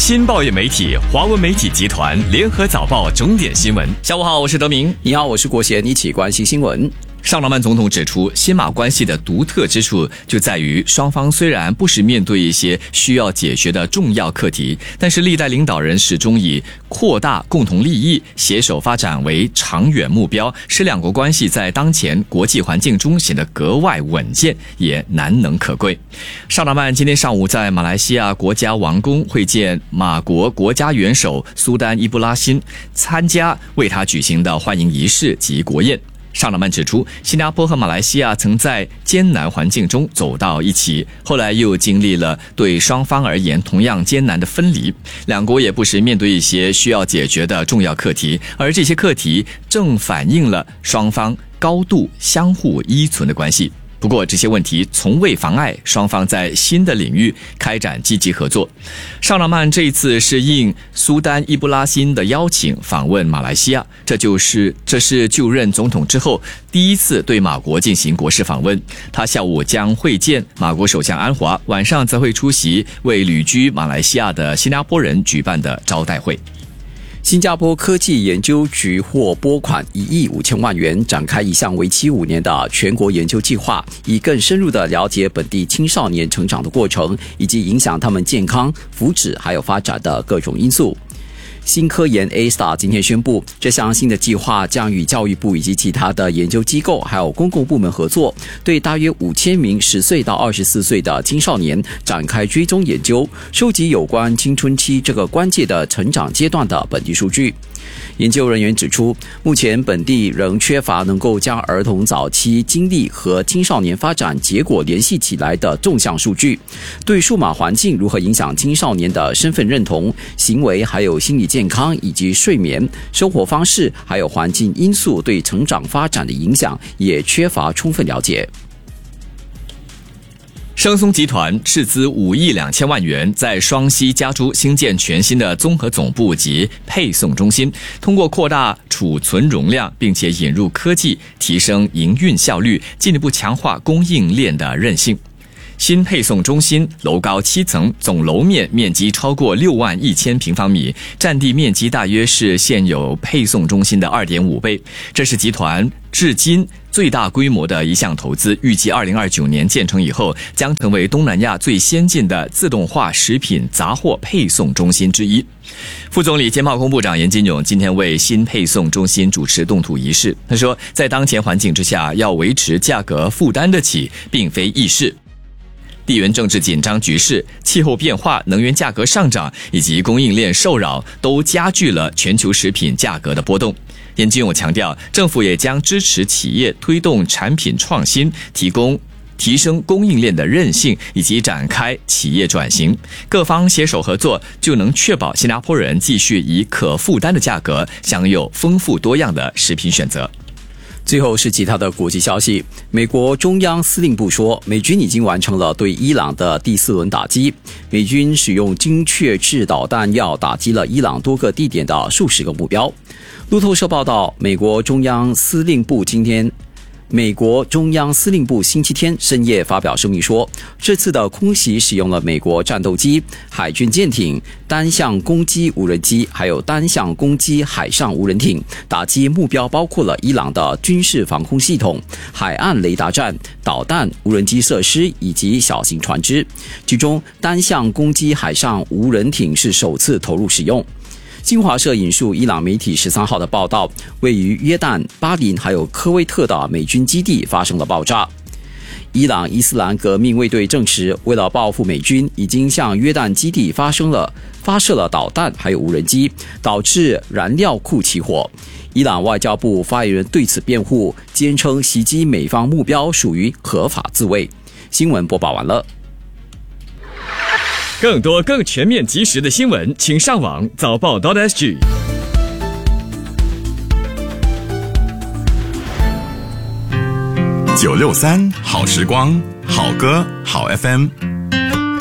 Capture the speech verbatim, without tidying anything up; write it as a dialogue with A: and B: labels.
A: 新报业媒体华文媒体集团联合早报重点新闻。下午好，我是德明。
B: 你好，我是国贤，一起关心新闻。
A: 尚德曼总统指出，新马关系的独特之处就在于，双方虽然不时面对一些需要解决的重要课题，但是历代领导人始终以扩大共同利益、携手发展为长远目标，使两国关系在当前国际环境中显得格外稳健，也难能可贵。尚德曼今天上午在马来西亚国家王宫会见马国国家元首苏丹伊布拉欣，参加为他举行的欢迎仪式及国宴。尚德曼指出，新加坡和马来西亚曾在艰难环境中走到一起，后来又经历了对双方而言同样艰难的分离，两国也不时面对一些需要解决的重要课题，而这些课题正反映了双方高度相互依存的关系。不过这些问题从未妨碍双方在新的领域开展积极合作。尚德曼这一次是应苏丹伊布拉欣的邀请访问马来西亚，这就是这是就任总统之后第一次对马国进行国事访问。他下午将会见马国首相安华，晚上则会出席为旅居马来西亚的新加坡人举办的招待会。
B: 新加坡科技研究局获拨款一亿五千万元，展开一项为期五年的全国研究计划，以更深入地了解本地青少年成长的过程，以及影响他们健康、福祉还有发展的各种因素。新科研 A S T A 今天宣布，这项新的计划将与教育部以及其他的研究机构还有公共部门合作，对大约五千名十岁到二十四岁的青少年展开追踪研究，收集有关青春期这个关键的成长阶段的本地数据。研究人员指出，目前本地仍缺乏能够将儿童早期经历和青少年发展结果联系起来的纵向数据，对数码环境如何影响青少年的身份认同、行为还有心理健康以及睡眠、生活方式还有环境因素对成长发展的影响也缺乏充分了解。
A: 生松集团斥资五亿两千万元，在双溪加州兴建全新的综合总部及配送中心，通过扩大储存容量，并且引入科技，提升营运效率，进一步强化供应链的韧性。新配送中心楼高七层，总楼面面积超过六万一千平方米，占地面积大约是现有配送中心的 二点五倍。这是集团至今最大规模的一项投资，预计二零二九年建成以后，将成为东南亚最先进的自动化食品杂货配送中心之一。副总理兼贸工部长严金勇今天为新配送中心主持动土仪式，他说，在当前环境之下，要维持价格负担得起，并非易事。地缘政治紧张局势、气候变化、能源价格上涨以及供应链受扰，都加剧了全球食品价格的波动。严金勇强调，政府也将支持企业推动产品创新，提供提升供应链的韧性，以及展开企业转型。各方携手合作，就能确保新加坡人继续以可负担的价格享有丰富多样的食品选择。
B: 最后是其他的国际消息，美国中央司令部说，美军已经完成了对伊朗的第四轮打击，美军使用精确制导弹药打击了伊朗多个地点的数十个目标。路透社报道，美国中央司令部今天美国中央司令部星期天深夜发表声明说，这次的空袭使用了美国战斗机、海军舰艇、单向攻击无人机还有单向攻击海上无人艇，打击目标包括了伊朗的军事防空系统、海岸雷达站、导弹、无人机设施以及小型船只，其中单向攻击海上无人艇是首次投入使用。新华社引述伊朗媒体十三号的报道，位于约旦、巴林还有科威特的美军基地发生了爆炸。伊朗伊斯兰革命卫队证实，为了报复美军，已经向约旦基地发生了发射了导弹还有无人机，导致燃料库起火。伊朗外交部发言人对此辩护，坚称袭击美方目标属于合法自卫。新闻播报完了。
A: 更多更全面及时的新闻，请上网早报 .sg。
C: 九六三好时光，好歌好 F M。